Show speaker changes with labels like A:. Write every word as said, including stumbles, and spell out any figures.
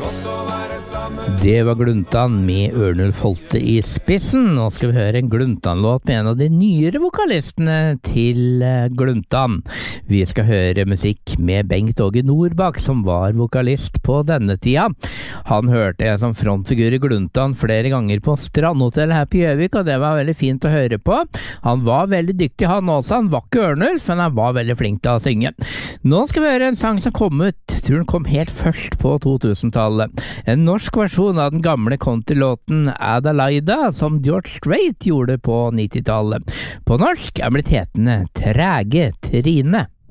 A: Det var Gluntan med Ørnulf Holte i spissen. Nå skal vi høre en Gluntan-låt med en av de nyere vokalistene til Gluntan. Vi skal høre musikk med Bengt Åge Nordbakk, som var vokalist på denne tida. Han hørte jeg som frontfigur i Gluntan flere ganger på Strandhotellet her på Gjøvik, og det var veldig fint å høre på. Han var veldig dyktig, han også. Han var ikke Ørnulf, men han var veldig flink til å synge. Nå skal vi høre en sang som kom ut, jeg tror den kom helt først på to tusen-tallet. En norsk versjon av den gamle countrylåten Adelaida, som George Strait gjorde på nittitallet. På norsk er blitt hetende Træge Trine.